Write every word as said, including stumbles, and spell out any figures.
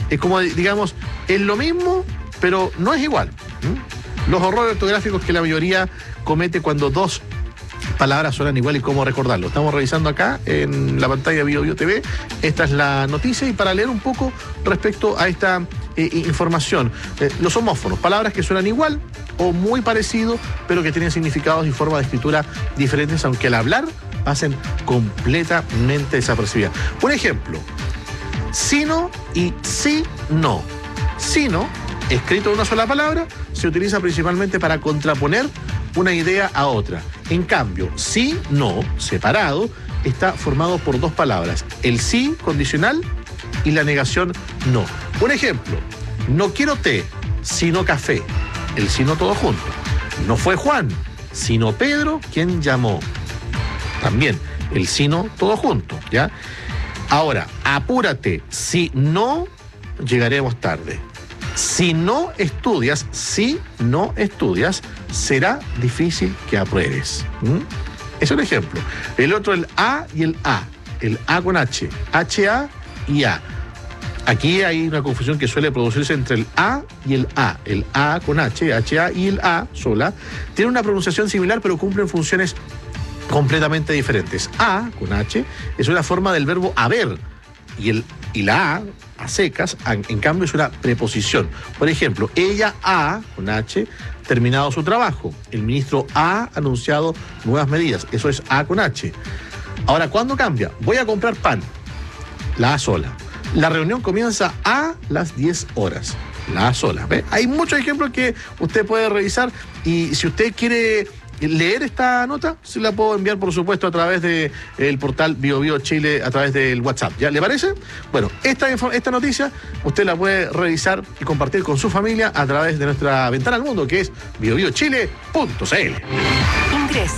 Es como, digamos, es lo mismo, pero no es igual. ¿Mm? Los errores ortográficos que la mayoría comete cuando dos palabras suenan igual y cómo recordarlo. Estamos revisando acá en la pantalla de Bio Bio T V. Esta es la noticia y para leer un poco respecto a esta eh, información. Eh, los homófonos, palabras que suenan igual o muy parecido, pero que tienen significados y formas de escritura diferentes, aunque al hablar pasen completamente desapercibidas. Un ejemplo, sino y si no. Sino, escrito en una sola palabra, se utiliza principalmente para contraponer una idea a otra. En cambio, sí, no, separado, está formado por dos palabras. El sí condicional y la negación no. Un ejemplo, no quiero té, sino café. El sino todo junto. No fue Juan, sino Pedro quien llamó. También, el sino todo junto, ¿ya? Ahora, apúrate, si no, llegaremos tarde. Si no estudias, si no estudias, será difícil que apruebes. ¿Mm? Es un ejemplo. El otro, el A y el A. El A con H. H A y A. Aquí hay una confusión que suele producirse entre el A y el A. El A con H, H A y el A sola. Tienen una pronunciación similar, pero cumplen funciones completamente diferentes. A con H es una forma del verbo haber. Y, el, y la A, a secas, en cambio es una preposición. Por ejemplo, ella ha, con H, terminado su trabajo. El ministro ha anunciado nuevas medidas. Eso es A con H. Ahora, ¿cuándo cambia? Voy a comprar pan. La A sola. La reunión comienza a las diez horas. La A sola. ¿Ve? Hay muchos ejemplos que usted puede revisar y si usted quiere leer esta nota, se la puedo enviar, por supuesto, a través del portal Bio Bio Chile, a través del WhatsApp. ¿Ya le parece? Bueno, esta, esta noticia usted la puede revisar y compartir con su familia a través de nuestra ventana al mundo, que es bio bio chile punto c l.